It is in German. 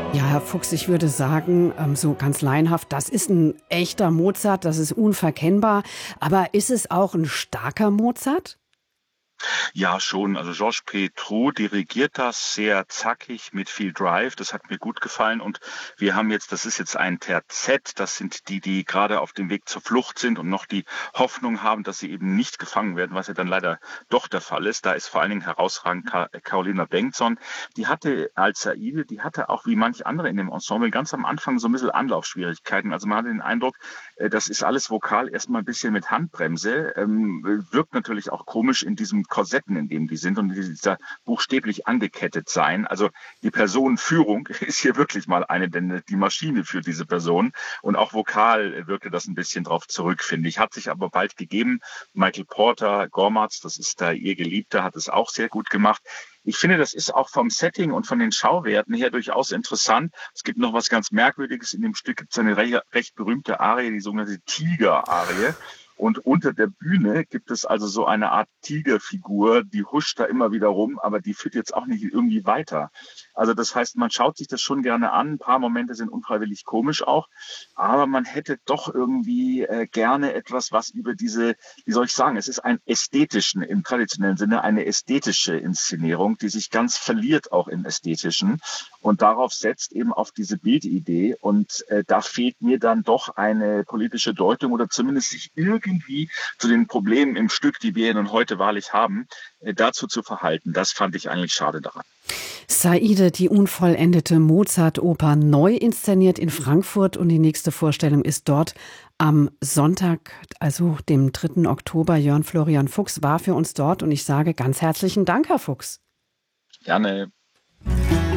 Ja, Herr Fuchs, ich würde sagen, so ganz laienhaft, das ist ein echter Mozart, das ist unverkennbar. Aber ist es auch ein starker Mozart? Ja, schon. Also Georges Petrou dirigiert das sehr zackig mit viel Drive. Das hat mir gut gefallen. Und wir haben jetzt, das ist jetzt ein Terzett. Das sind die, die gerade auf dem Weg zur Flucht sind und noch die Hoffnung haben, dass sie eben nicht gefangen werden, was ja dann leider doch der Fall ist. Da ist vor allen Dingen herausragend Carolina Bengtsson. Die hatte als Saide, die hatte auch wie manche andere in dem Ensemble ganz am Anfang so ein bisschen Anlaufschwierigkeiten. Also man hatte den Eindruck, das ist alles vokal erstmal ein bisschen mit Handbremse. Wirkt natürlich auch komisch in diesem Korsetten, in dem die sind und dieser buchstäblich angekettet sein. Also die Personenführung ist hier wirklich mal eine, denn die Maschine für diese Person. Und auch vokal wirkte das ein bisschen drauf zurück, finde ich. Hat sich aber bald gegeben. Michael Porter, Gormatz, das ist da ihr Geliebter, hat es auch sehr gut gemacht. Ich finde, das ist auch vom Setting und von den Schauwerten her durchaus interessant. Es gibt noch was ganz Merkwürdiges. In dem Stück gibt es eine recht berühmte Arie, die sogenannte Tiger-Arie. Und unter der Bühne gibt es also so eine Art Tigerfigur, die huscht da immer wieder rum, aber die führt jetzt auch nicht irgendwie weiter. Also das heißt, man schaut sich das schon gerne an. Ein paar Momente sind unfreiwillig komisch auch, aber man hätte doch irgendwie gerne etwas, was über diese, wie soll ich sagen, es ist ein ästhetischen, im traditionellen Sinne eine ästhetische Inszenierung, die sich ganz verliert auch im Ästhetischen und darauf setzt eben auf diese Bildidee. Und da fehlt mir dann doch eine politische Deutung oder zumindest sich irgendwie zu den Problemen im Stück, die wir nun heute wahrlich haben, dazu zu verhalten. Das fand ich eigentlich schade daran. Saide, die unvollendete Mozart-Oper, neu inszeniert in Frankfurt und die nächste Vorstellung ist dort am Sonntag, also dem 3. Oktober. Jörn Florian Fuchs war für uns dort und ich sage ganz herzlichen Dank, Herr Fuchs. Gerne.